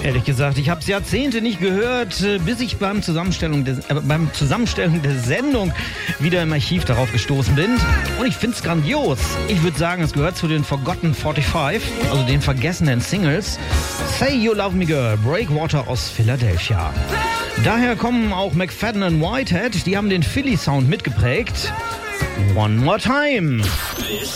Ehrlich gesagt, ich habe es Jahrzehnte nicht gehört, bis ich beim Zusammenstellen der Sendung wieder im Archiv darauf gestoßen bin. Und ich finde es grandios. Ich würde sagen, es gehört zu den Forgotten 45, also den vergessenen Singles. Say You Love Me Girl, Breakwater aus Philadelphia. Daher kommen auch McFadden und Whitehead, die haben den Philly-Sound mitgeprägt. One More Time.